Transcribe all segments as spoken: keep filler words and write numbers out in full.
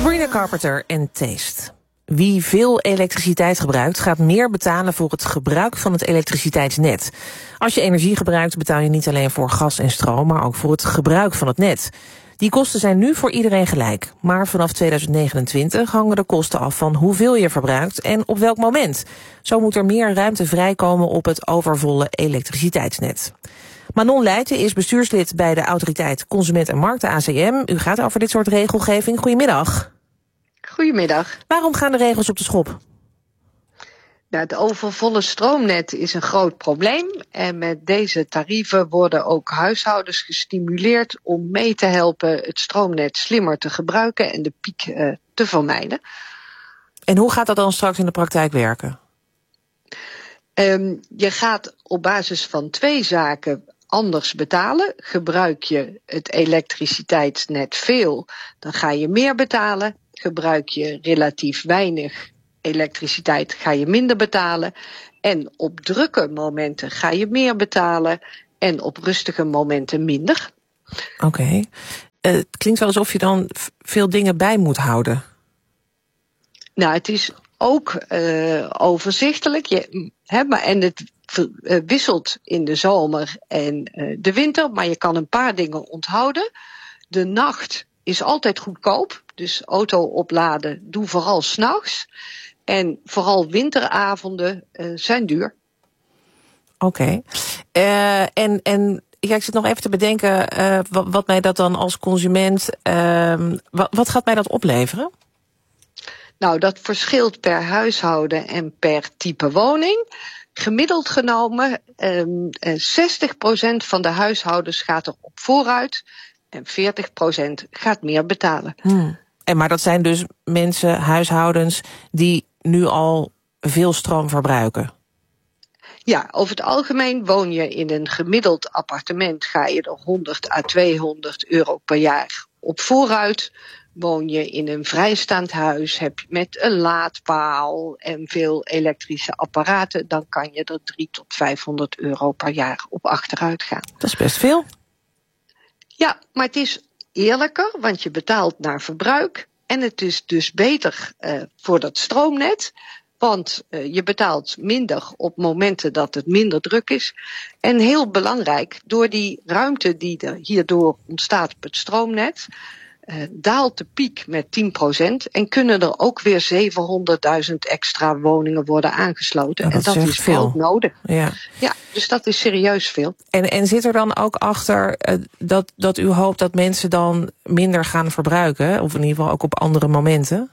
Sabrina Carpenter en Taste. Wie veel elektriciteit gebruikt, gaat meer betalen voor het gebruik van het elektriciteitsnet. Als je energie gebruikt, betaal je niet alleen voor gas en stroom, maar ook voor het gebruik van het net. Die kosten zijn nu voor iedereen gelijk. Maar vanaf tweeduizend negenentwintig hangen de kosten af van hoeveel je verbruikt en op welk moment. Zo moet er meer ruimte vrijkomen op het overvolle elektriciteitsnet. Manon Leijten is bestuurslid bij de Autoriteit Consument en Markt, de A C M. U gaat over dit soort regelgeving. Goedemiddag. Goedemiddag. Waarom gaan de regels op de schop? Nou, het overvolle stroomnet is een groot probleem. En met deze tarieven worden ook huishoudens gestimuleerd om mee te helpen het stroomnet slimmer te gebruiken en de piek uh, te vermijden. En hoe gaat dat dan straks in de praktijk werken? Um, je gaat op basis van twee zaken anders betalen. Gebruik je het elektriciteitsnet veel, dan ga je meer betalen. Gebruik je relatief weinig elektriciteit, ga je minder betalen. En op drukke momenten ga je meer betalen en op rustige momenten minder. Oké. Okay. Uh, het klinkt wel alsof je dan veel dingen bij moet houden. Nou, het is ook uh, overzichtelijk. Je, hè, maar, en het uh, wisselt in de zomer en uh, de winter, maar je kan een paar dingen onthouden. De nacht is altijd goedkoop, dus auto opladen doe vooral 's nachts. En vooral winteravonden uh, zijn duur. Oké. Okay. Uh, en, en ja, ik zit nog even te bedenken uh, wat, wat mij dat dan als consument, uh, wat, wat gaat mij dat opleveren? Nou, dat verschilt per huishouden en per type woning. Gemiddeld genomen, um, zestig procent van de huishoudens gaat er op vooruit en veertig procent gaat meer betalen. Hmm. En maar dat zijn dus mensen, huishoudens, die nu al veel stroom verbruiken? Ja, over het algemeen woon je in een gemiddeld appartement, ga je er honderd à tweehonderd euro per jaar op vooruit. Woon je in een vrijstaand huis, heb je met een laadpaal en veel elektrische apparaten, dan kan je er driehonderd tot vijfhonderd euro per jaar op achteruit gaan. Dat is best veel. Ja, maar het is eerlijker, want je betaalt naar verbruik. En het is dus beter uh, voor dat stroomnet. Want uh, je betaalt minder op momenten dat het minder druk is. En heel belangrijk, door die ruimte die er hierdoor ontstaat op het stroomnet, Uh, daalt de piek met tien procent en kunnen er ook weer zevenhonderdduizend extra woningen worden aangesloten. Ja, dat en dat is, is veel ook nodig. Ja. Ja, dus dat is serieus veel. En, en zit er dan ook achter uh, dat, dat u hoopt dat mensen dan minder gaan verbruiken? Of in ieder geval ook op andere momenten?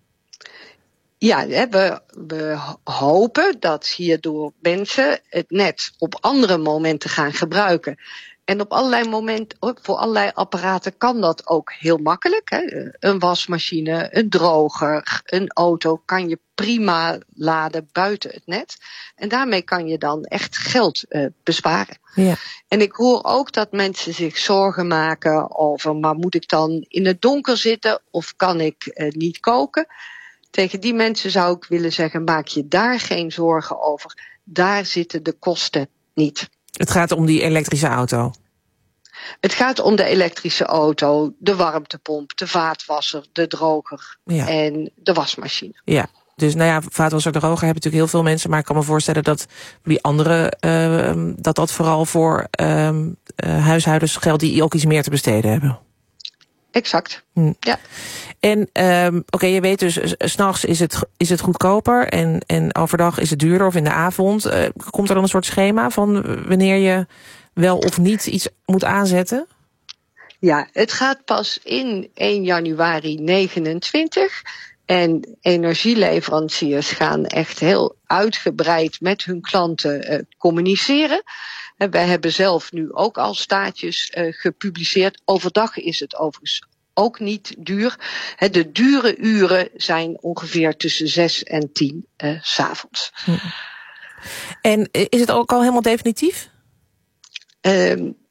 Ja, we, we hopen dat hierdoor mensen het net op andere momenten gaan gebruiken. En op allerlei momenten, voor allerlei apparaten kan dat ook heel makkelijk. Hè. Een wasmachine, een droger, een auto kan je prima laden buiten het net. En daarmee kan je dan echt geld uh, besparen. Ja. En ik hoor ook dat mensen zich zorgen maken over, maar moet ik dan in het donker zitten of kan ik uh, niet koken? Tegen die mensen zou ik willen zeggen, maak je daar geen zorgen over. Daar zitten de kosten niet. Het gaat om die elektrische auto. Het gaat om de elektrische auto, de warmtepomp, de vaatwasser, de droger ja. en de wasmachine. Ja, dus nou ja, vaatwasser, droger hebben natuurlijk heel veel mensen, maar ik kan me voorstellen dat die andere, uh, dat dat vooral voor uh, uh, huishoudens geldt die ook iets meer te besteden hebben. Exact, hm. ja. En um, oké, okay, je weet dus, 's nachts is het, is het goedkoper en, en overdag is het duurder of in de avond. Uh, komt er dan een soort schema van wanneer je wel of niet iets moet aanzetten? Ja, het gaat pas in één januari negenentwintig. En energieleveranciers gaan echt heel uitgebreid met hun klanten uh, communiceren. En wij hebben zelf nu ook al staatjes uh, gepubliceerd. Overdag is het overigens ook niet duur. De dure uren zijn ongeveer tussen zes en tien uh, 's avonds. Hm. En is het ook al helemaal definitief? Uh,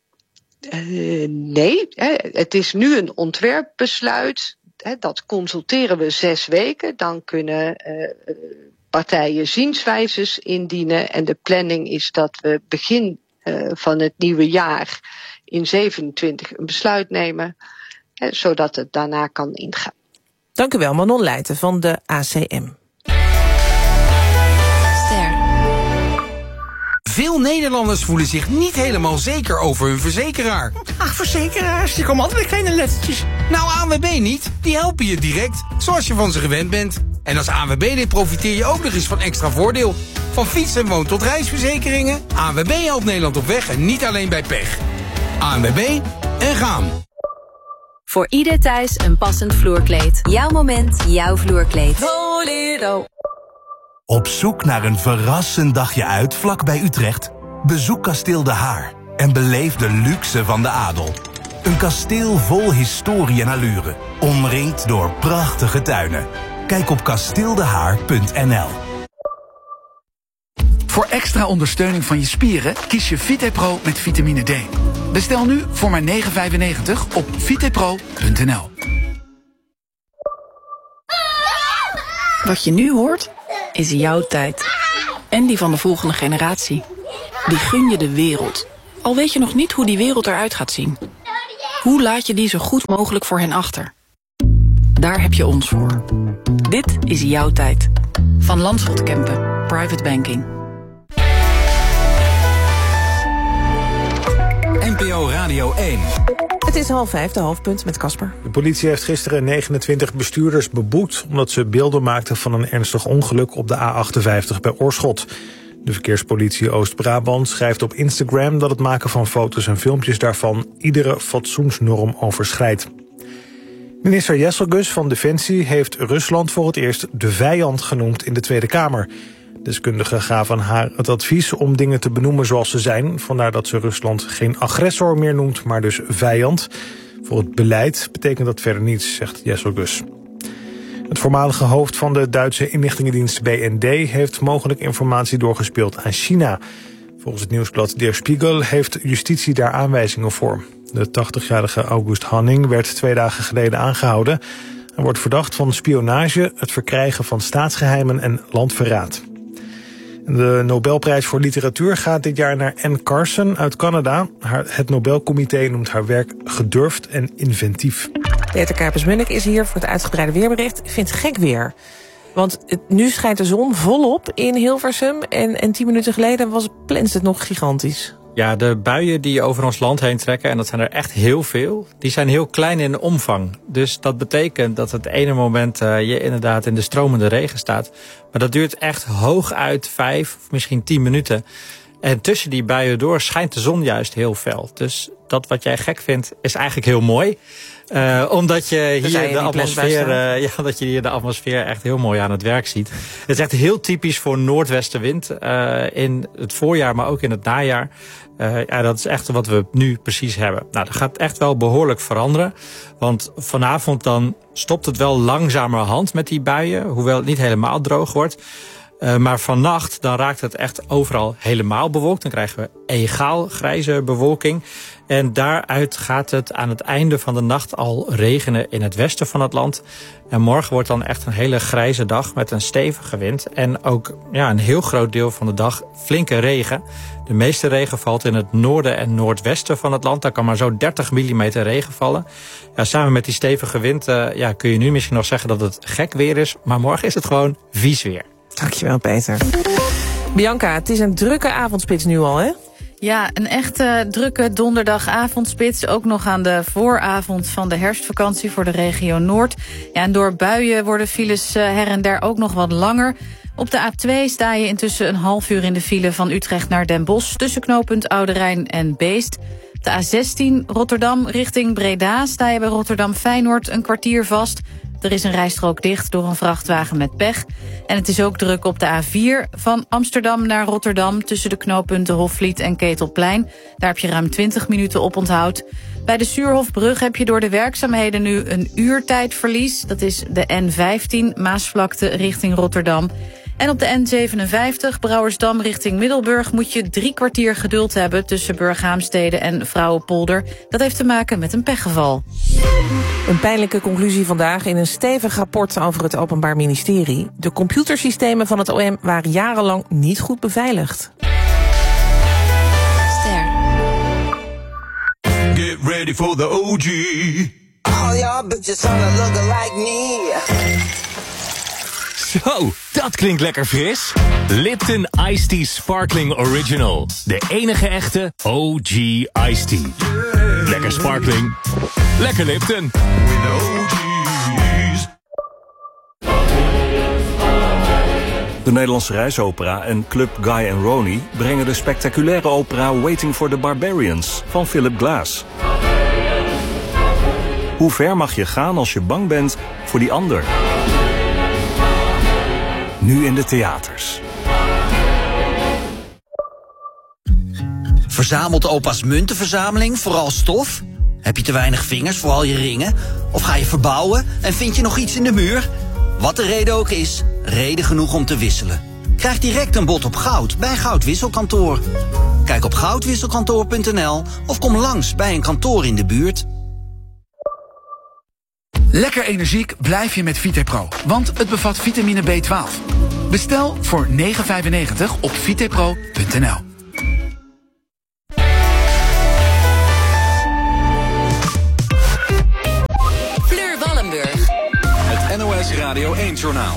uh, nee, hè. Het is nu een ontwerpbesluit. Hè, dat consulteren we zes weken. Dan kunnen uh, partijen zienswijzes indienen. En de planning is dat we begin uh, van het nieuwe jaar in zevenentwintig een besluit nemen. Hè, zodat het daarna kan ingaan. Dank u wel, Manon Leijten van de A C M. Veel Nederlanders voelen zich niet helemaal zeker over hun verzekeraar. Ach, verzekeraars, die komen altijd met kleine lettertjes. Nou, A N W B niet. Die helpen je direct, zoals je van ze gewend bent. En als A N W B-lid profiteer je ook nog eens van extra voordeel. Van fiets- en woon- tot reisverzekeringen. A N W B helpt Nederland op weg en niet alleen bij pech. A N W B en gaan. Voor ieder thuis een passend vloerkleed. Jouw moment, jouw vloerkleed. Bolero. Op zoek naar een verrassend dagje uit vlak bij Utrecht? Bezoek Kasteel De Haar en beleef de luxe van de adel. Een kasteel vol historie en allure, omringd door prachtige tuinen. Kijk op kasteeldehaar punt n l. Voor extra ondersteuning van je spieren kies je VitePro met vitamine D. Bestel nu voor maar negen vijfennegentig op vitepro punt n l. Wat je nu hoort, is jouw tijd. En die van de volgende generatie. Die gun je de wereld. Al weet je nog niet hoe die wereld eruit gaat zien. Hoe laat je die zo goed mogelijk voor hen achter? Daar heb je ons voor. Dit is jouw tijd. Van Landschot Kempen. Private Banking. N P O Radio één. Het is half vijf, de hoofdpunt met Casper. De politie heeft gisteren negenentwintig bestuurders beboet omdat ze beelden maakten van een ernstig ongeluk op de A achtenvijftig bij Oorschot. De verkeerspolitie Oost-Brabant schrijft op Instagram dat het maken van foto's en filmpjes daarvan iedere fatsoensnorm overschrijdt. Minister Jesselgus van Defensie heeft Rusland voor het eerst de vijand genoemd in de Tweede Kamer. Deskundigen gaven haar het advies om dingen te benoemen zoals ze zijn. Vandaar dat ze Rusland geen agressor meer noemt, maar dus vijand. Voor het beleid betekent dat verder niets, zegt Jesselgus. Het voormalige hoofd van de Duitse inlichtingendienst B N D heeft mogelijk informatie doorgespeeld aan China. Volgens het nieuwsblad Der Spiegel heeft justitie daar aanwijzingen voor. De tachtigjarige August Hanning werd twee dagen geleden aangehouden. Hij wordt verdacht van spionage, het verkrijgen van staatsgeheimen en landverraad. De Nobelprijs voor literatuur gaat dit jaar naar Anne Carson uit Canada. Het Nobelcomité noemt haar werk gedurfd en inventief. Peter Kuipers-Munnik is hier voor het uitgebreide weerbericht. Ik vind het gek weer. Want het, nu schijnt de zon volop in Hilversum. En, en tien minuten geleden was het, plenst het nog gigantisch. Ja, de buien die over ons land heen trekken, en dat zijn er echt heel veel, die zijn heel klein in omvang. Dus dat betekent dat het ene moment uh, je inderdaad in de stromende regen staat. Maar dat duurt echt hooguit vijf of misschien tien minuten. En tussen die buien door schijnt de zon juist heel fel. Dus dat wat jij gek vindt is eigenlijk heel mooi. Uh, omdat je hier de atmosfeer, uh, ja, dat je hier de atmosfeer echt heel mooi aan het werk ziet. Het is echt heel typisch voor noordwestenwind uh, in het voorjaar, maar ook in het najaar. Uh, ja, dat is echt wat we nu precies hebben. Nou, dat gaat echt wel behoorlijk veranderen. Want vanavond dan stopt het wel langzamerhand met die buien, hoewel het niet helemaal droog wordt. Uh, maar vannacht dan raakt het echt overal helemaal bewolkt. Dan krijgen we egaal grijze bewolking. En daaruit gaat het aan het einde van de nacht al regenen in het westen van het land. En morgen wordt dan echt een hele grijze dag met een stevige wind. En ook ja, een heel groot deel van de dag flinke regen. De meeste regen valt in het noorden en noordwesten van het land. Daar kan maar zo dertig millimeter regen vallen. Ja, samen met die stevige wind uh, ja, kun je nu misschien nog zeggen dat het gek weer is. Maar morgen is het gewoon vies weer. Dankjewel, Peter. Bianca, het is een drukke avondspits nu al, hè? Ja, een echte drukke donderdagavondspits. Ook nog aan de vooravond van de herfstvakantie voor de regio Noord. Ja, en door buien worden files her en der ook nog wat langer. Op de A twee sta je intussen een half uur in de file van Utrecht naar Den Bosch, tussen knooppunt Oude Rijn en Beest. Op de A zestien Rotterdam richting Breda sta je bij Rotterdam Feyenoord een kwartier vast. Er is een rijstrook dicht door een vrachtwagen met pech. En het is ook druk op de A vier van Amsterdam naar Rotterdam, tussen de knooppunten Hofvliet en Ketelplein. Daar heb je ruim twintig minuten op onthoud. Bij de Suurhofbrug heb je door de werkzaamheden nu een uurtijdverlies. Dat is de N vijftien Maasvlakte richting Rotterdam. En op de N zevenenvijftig Brouwersdam richting Middelburg moet je drie kwartier geduld hebben tussen Burghaamstede en Vrouwenpolder. Dat heeft te maken met een pechgeval. Een pijnlijke conclusie vandaag in een stevig rapport over het Openbaar Ministerie. De computersystemen van het O M waren jarenlang niet goed beveiligd. Get ready for the O G. All y'all bitches wanna look like me. Zo, dat klinkt lekker fris. Lipton Iced Tea Sparkling Original. De enige echte O G Iced Tea. Lekker sparkling. Lekker Lipton. De Nederlandse reisopera en Club Guy and Ronnie brengen de spectaculaire opera Waiting for the Barbarians van Philip Glass. Hoe ver mag je gaan als je bang bent voor die ander? Nu in de theaters. Verzamelt opa's muntenverzameling vooral stof? Heb je te weinig vingers voor al je ringen? Of ga je verbouwen en vind je nog iets in de muur? Wat de reden ook is, reden genoeg om te wisselen. Krijg direct een bod op goud bij Goudwisselkantoor. Kijk op goudwisselkantoor punt n l of kom langs bij een kantoor in de buurt. Lekker energiek blijf je met Vitepro, want het bevat vitamine B twaalf. Bestel voor negen vijfennegentig op vitepro punt n l. Fleur Wallenburg. Het N O S Radio één-journaal.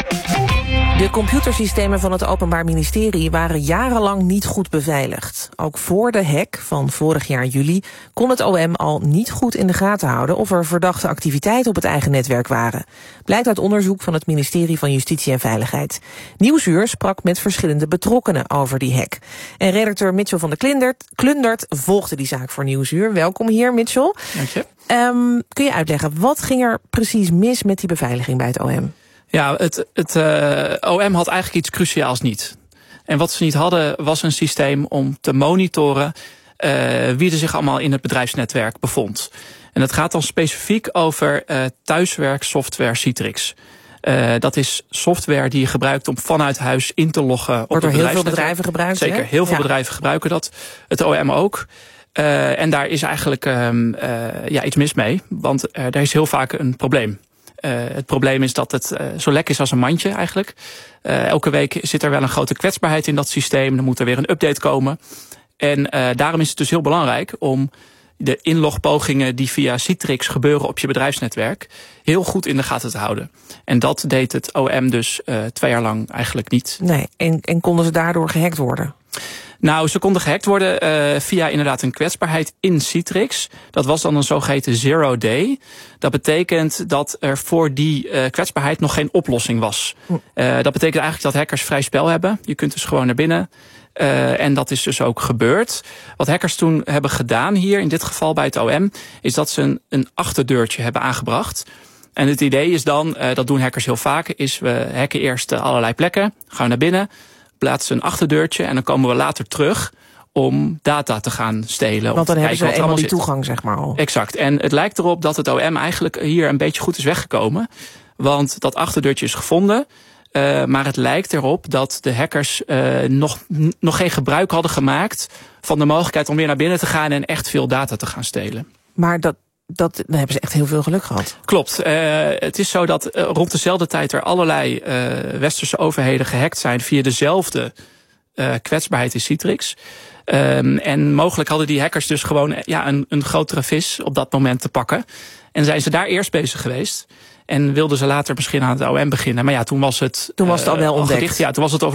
De computersystemen van het Openbaar Ministerie waren jarenlang niet goed beveiligd. Ook voor de hack van vorig jaar juli kon het O M al niet goed in de gaten houden of er verdachte activiteiten op het eigen netwerk waren. Blijkt uit onderzoek van het ministerie van Justitie en Veiligheid. Nieuwsuur sprak met verschillende betrokkenen over die hack. En redacteur Mitchell van de Klundert, Klundert volgde die zaak voor Nieuwsuur. Welkom hier, Mitchell. Dank je. Um, kun je uitleggen, wat ging er precies mis met die beveiliging bij het O M? Ja, het, het uh, O M had eigenlijk iets cruciaals niet. En wat ze niet hadden was een systeem om te monitoren uh, wie er zich allemaal in het bedrijfsnetwerk bevond. En dat gaat dan specifiek over uh, thuiswerksoftware Citrix. Uh, dat is software die je gebruikt om vanuit huis in te loggen op Wordt het door heel veel bedrijfsnetwerk. bedrijven gebruikt. Zeker, hè? heel veel ja. bedrijven gebruiken dat. Het O M ook. Uh, en daar is eigenlijk um, uh, ja, iets mis mee, want uh, daar is heel vaak een probleem. Uh, het probleem is dat het uh, zo lek is als een mandje eigenlijk. Uh, elke week zit er wel een grote kwetsbaarheid in dat systeem. Dan moet er weer een update komen. En uh, daarom is het dus heel belangrijk om de inlogpogingen die via Citrix gebeuren op je bedrijfsnetwerk heel goed in de gaten te houden. En dat deed het O M dus uh, twee jaar lang eigenlijk niet. Nee, en, en konden ze daardoor gehackt worden? Nou, ze konden gehackt worden uh, via inderdaad een kwetsbaarheid in Citrix. Dat was dan een zogeheten zero day. Dat betekent dat er voor die uh, kwetsbaarheid nog geen oplossing was. Uh, dat betekent eigenlijk dat hackers vrij spel hebben. Je kunt dus gewoon naar binnen. Uh, en dat is dus ook gebeurd. Wat hackers toen hebben gedaan hier, in dit geval bij het O M, is dat ze een, een achterdeurtje hebben aangebracht. En het idee is dan, uh, dat doen hackers heel vaak, is we hacken eerst uh, allerlei plekken, gaan we naar binnen, plaatsen een achterdeurtje en dan komen we later terug om data te gaan stelen. Want dan hebben ze eenmaal die zit. toegang, zeg maar al. Exact. En het lijkt erop dat het O M eigenlijk hier een beetje goed is weggekomen. Want dat achterdeurtje is gevonden. Uh, maar het lijkt erop dat de hackers uh, nog, nog geen gebruik hadden gemaakt van de mogelijkheid om weer naar binnen te gaan en echt veel data te gaan stelen. Maar dat, dat, dan hebben ze echt heel veel geluk gehad. Klopt. Uh, het is zo dat uh, rond dezelfde tijd er allerlei uh, westerse overheden gehackt zijn via dezelfde uh, kwetsbaarheid in Citrix. Um, en mogelijk hadden die hackers dus gewoon ja, een, een grotere vis op dat moment te pakken. En zijn ze daar eerst bezig geweest. En wilden ze later misschien aan het O M beginnen. Maar ja, toen was het, toen was het al wel uh, ontdekt. Gedicht. Ja, toen was het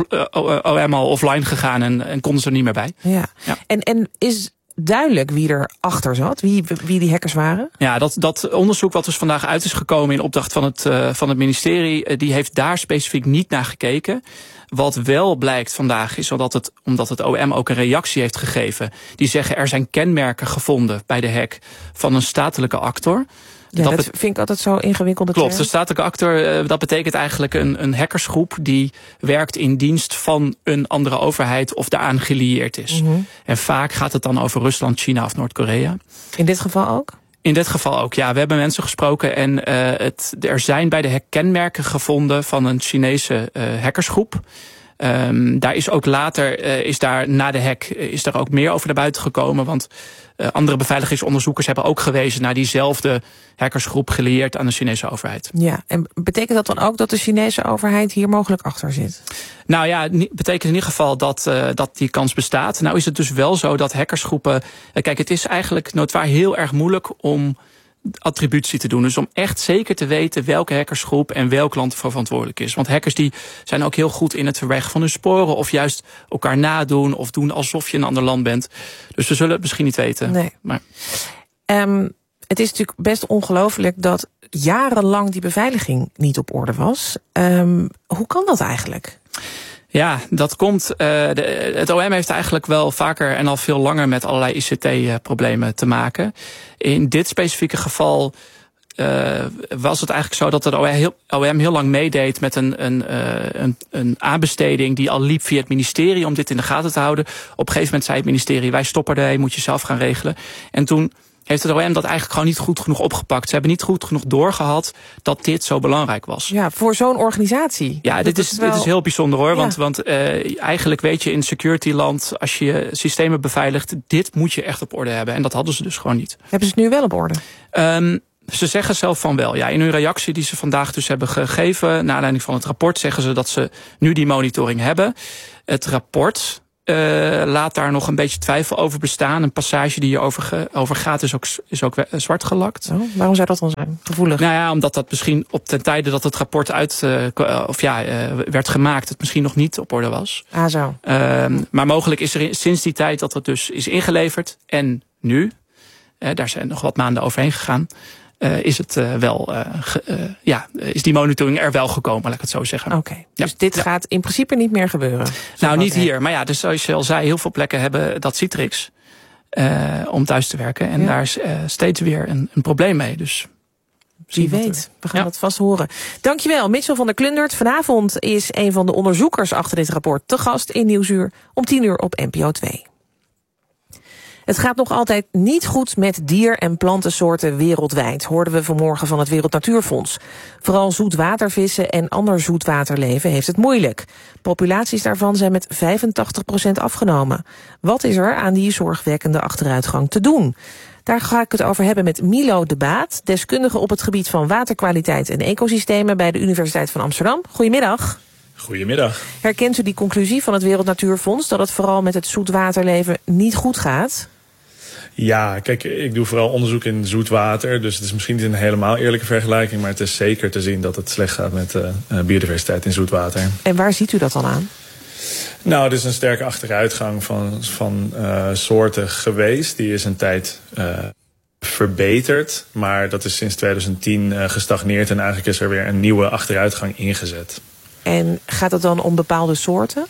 O M al offline gegaan en, en konden ze er niet meer bij. Ja. Ja. En, en is duidelijk wie er achter zat? Wie, wie die hackers waren? Ja, dat, dat onderzoek wat dus vandaag uit is gekomen in opdracht van het, uh, van het ministerie, die heeft daar specifiek niet naar gekeken. Wat wel blijkt vandaag is omdat het, omdat het O M ook een reactie heeft gegeven. Die zeggen er zijn kenmerken gevonden bij de hack van een statelijke actor. Ja, dat, dat vind ik altijd zo ingewikkeld. Klopt, de statelijke actor, dat betekent eigenlijk een, een hackersgroep die werkt in dienst van een andere overheid of daaraan gelieerd is. Mm-hmm. En vaak gaat het dan over Rusland, China of Noord-Korea. In dit geval ook? In dit geval ook, ja. We hebben mensen gesproken en uh, het, er zijn bij de hack kenmerken gevonden van een Chinese uh, hackersgroep. Um, daar is ook later, uh, is daar na de hack, uh, is daar ook meer over naar buiten gekomen. Want uh, andere beveiligingsonderzoekers hebben ook gewezen naar diezelfde hackersgroep gelieerd aan de Chinese overheid. Ja, en betekent dat dan ook dat de Chinese overheid hier mogelijk achter zit? Nou ja, het betekent in ieder geval dat, uh, dat die kans bestaat. Nou is het dus wel zo dat hackersgroepen, uh, kijk, het is eigenlijk notoir heel erg moeilijk om attributie te doen. Dus om echt zeker te weten welke hackersgroep en welk land ervoor verantwoordelijk is. Want hackers die zijn ook heel goed in het verbergen van hun sporen, of juist elkaar nadoen of doen alsof je in een ander land bent. Dus we zullen het misschien niet weten. Nee. Maar Um, het is natuurlijk best ongelooflijk dat jarenlang die beveiliging niet op orde was. Um, hoe kan dat eigenlijk? Ja, dat komt. Uh, de, het O M heeft eigenlijk wel vaker en al veel langer met allerlei I C T-problemen te maken. In dit specifieke geval uh, was het eigenlijk zo dat het O M heel lang meedeed met een, een, uh, een, een aanbesteding die al liep via het ministerie om dit in de gaten te houden. Op een gegeven moment zei het ministerie, wij stoppen ermee, moet je zelf gaan regelen. En toen heeft het O M dat eigenlijk gewoon niet goed genoeg opgepakt. Ze hebben niet goed genoeg doorgehad dat dit zo belangrijk was. Ja, voor zo'n organisatie. Ja, dit is, wel... dit is heel bijzonder hoor. Ja. Want, want uh, eigenlijk weet je in securityland, als je systemen beveiligt, dit moet je echt op orde hebben. En dat hadden ze dus gewoon niet. Hebben ze het nu wel op orde? Um, Ze zeggen zelf van wel. Ja, in hun reactie die ze vandaag dus hebben gegeven, naar aanleiding van het rapport, zeggen ze dat ze nu die monitoring hebben. Het rapport Uh, laat daar nog een beetje twijfel over bestaan. Een passage die hierover ge, over gaat is ook, is ook zwart gelakt. Oh, waarom zou dat dan zijn? Gevoelig? Nou ja, omdat dat misschien op ten tijde dat het rapport uit, uh, of ja, uh, werd gemaakt, het misschien nog niet op orde was. Ah, zo. Uh, maar mogelijk is er in, sinds die tijd dat het dus is ingeleverd. En nu, uh, daar zijn nog wat maanden overheen gegaan. Uh, is het uh, wel, uh, ge, uh, ja, is die monitoring er wel gekomen, laat ik het zo zeggen. Oké, okay, dus ja. dit ja. gaat in principe niet meer gebeuren? Nou, niet hier, maar ja, dus zoals je al zei, heel veel plekken hebben dat Citrix uh, om thuis te werken. En ja. daar is uh, steeds weer een, een probleem mee, dus... Wie weet, we gaan ja. dat vast horen. Dankjewel, Mitchell van der Klundert. Vanavond is een van de onderzoekers achter dit rapport te gast in Nieuwsuur om tien uur op N P O twee. Het gaat nog altijd niet goed met dier- en plantensoorten wereldwijd, hoorden we vanmorgen van het Wereld Natuurfonds. Vooral zoetwatervissen en ander zoetwaterleven heeft het moeilijk. Populaties daarvan zijn met vijfentachtig procent afgenomen. Wat is er aan die zorgwekkende achteruitgang te doen? Daar ga ik het over hebben met Milo de Baat, deskundige op het gebied van waterkwaliteit en ecosystemen bij de Universiteit van Amsterdam. Goedemiddag. Goedemiddag. Herkent u die conclusie van het Wereld Natuurfonds dat het vooral met het zoetwaterleven niet goed gaat? Ja, kijk, ik doe vooral onderzoek in zoetwater, dus het is misschien niet een helemaal eerlijke vergelijking, maar het is zeker te zien dat het slecht gaat met uh, biodiversiteit in zoetwater. En waar ziet u dat dan aan? Nou, er is een sterke achteruitgang van, van uh, soorten geweest. Die is een tijd uh, verbeterd, maar dat is sinds twintig tien uh, gestagneerd en eigenlijk is er weer een nieuwe achteruitgang ingezet. En gaat het dan om bepaalde soorten?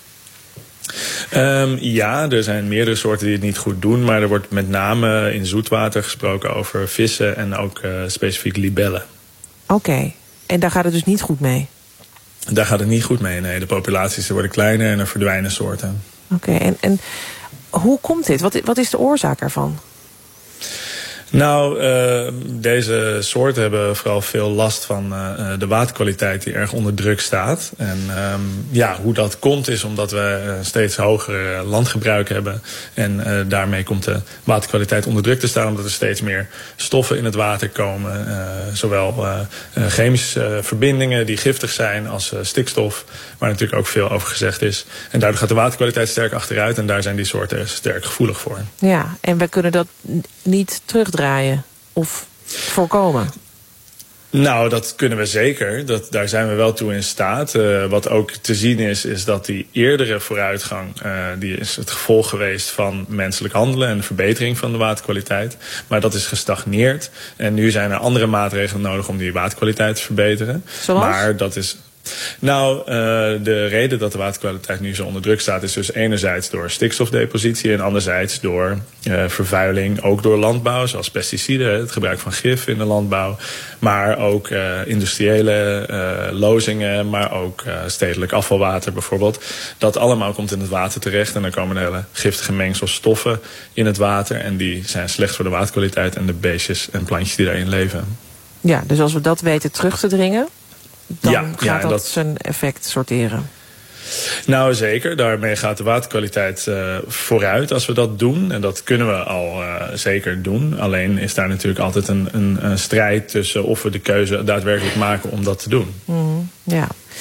Um, ja, er zijn meerdere soorten die het niet goed doen, maar er wordt met name in zoetwater gesproken over vissen en ook uh, specifiek libellen. Oké, okay. En daar gaat het dus niet goed mee? Daar gaat het niet goed mee, nee. De populaties worden kleiner en er verdwijnen soorten. Oké, okay. en, en hoe komt dit? Wat, wat is de oorzaak ervan? Nou, uh, deze soorten hebben vooral veel last van uh, de waterkwaliteit die erg onder druk staat. En um, ja, hoe dat komt is omdat we uh, steeds hoger uh, landgebruik hebben. En uh, daarmee komt de waterkwaliteit onder druk te staan omdat er steeds meer stoffen in het water komen. Uh, zowel uh, uh, chemische uh, verbindingen die giftig zijn als uh, stikstof, waar natuurlijk ook veel over gezegd is. En daardoor gaat de waterkwaliteit sterk achteruit en daar zijn die soorten sterk gevoelig voor. Ja, en we kunnen dat niet terugdraaien of voorkomen? Nou, dat kunnen we zeker. Dat, daar zijn we wel toe in staat. Uh, wat ook te zien is, is dat die eerdere vooruitgang, uh, die is het gevolg geweest van menselijk handelen en de verbetering van de waterkwaliteit. Maar dat is gestagneerd. En nu zijn er andere maatregelen nodig om die waterkwaliteit te verbeteren. Zoals? Maar dat is... Nou, uh, de reden dat de waterkwaliteit nu zo onder druk staat is dus enerzijds door stikstofdepositie en anderzijds door uh, vervuiling, ook door landbouw, zoals pesticiden, het gebruik van gif in de landbouw, maar ook uh, industriële uh, lozingen, maar ook uh, stedelijk afvalwater bijvoorbeeld. Dat allemaal komt in het water terecht en dan komen hele giftige mengselsstoffen in het water en die zijn slecht voor de waterkwaliteit en de beestjes en plantjes die daarin leven. Ja, dus als we dat weten terug te dringen, dan ja, gaat ja, dat, dat zijn effect sorteren. Nou, zeker. Daarmee gaat de waterkwaliteit uh, vooruit als we dat doen. En dat kunnen we al uh, zeker doen. Alleen is daar natuurlijk altijd een, een, een strijd tussen of we de keuze daadwerkelijk maken om dat te doen. Mm, ja.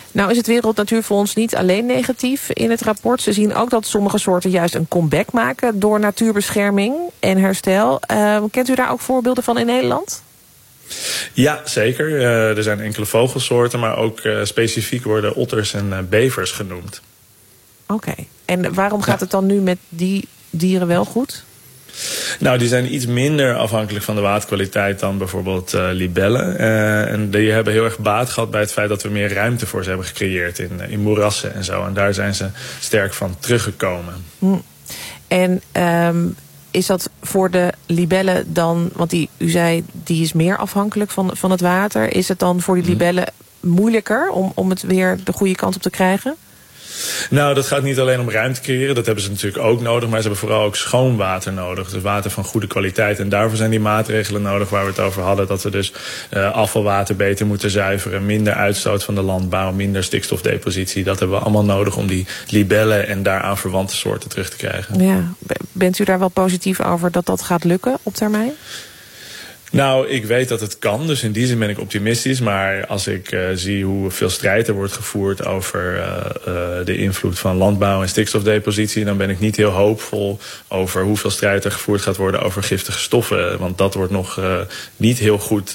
Nou is het Wereld Natuurfonds niet alleen negatief in het rapport. Ze zien ook dat sommige soorten juist een comeback maken door natuurbescherming en herstel. Uh, kent u daar ook voorbeelden van in Nederland? Ja, zeker. Uh, er zijn enkele vogelsoorten, maar ook uh, specifiek worden otters en uh, bevers genoemd. Oké. Okay. En waarom gaat het dan nu met die dieren wel goed? Nou, die zijn iets minder afhankelijk van de waterkwaliteit dan bijvoorbeeld uh, libellen. Uh, en die hebben heel erg baat gehad bij het feit dat we meer ruimte voor ze hebben gecreëerd in, in moerassen en zo. En daar zijn ze sterk van teruggekomen. Hm. En um, is dat voor de libellen dan, want die, u zei die is meer afhankelijk van, van het water. Is het dan voor die libellen moeilijker om, om het weer de goede kant op te krijgen? Nou, dat gaat niet alleen om ruimte creëren. Dat hebben ze natuurlijk ook nodig. Maar ze hebben vooral ook schoon water nodig. Dus water van goede kwaliteit. En daarvoor zijn die maatregelen nodig waar we het over hadden. Dat we dus uh, afvalwater beter moeten zuiveren. Minder uitstoot van de landbouw. Minder stikstofdepositie. Dat hebben we allemaal nodig om die libellen en daaraan verwante soorten terug te krijgen. Ja, bent u daar wel positief over dat dat gaat lukken op termijn? Nou, ik weet dat het kan, dus in die zin ben ik optimistisch. Maar als ik uh, zie hoeveel strijd er wordt gevoerd over uh, uh, de invloed van landbouw en stikstofdepositie, dan ben ik niet heel hoopvol over hoeveel strijd er gevoerd gaat worden over giftige stoffen. Want dat wordt nog uh, niet heel goed